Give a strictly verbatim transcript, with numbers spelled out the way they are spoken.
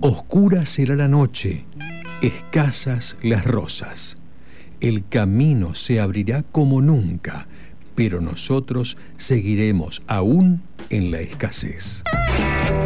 Oscura será la noche, escasas las rosas. El camino se abrirá como nunca, pero nosotros seguiremos aún en la escasez.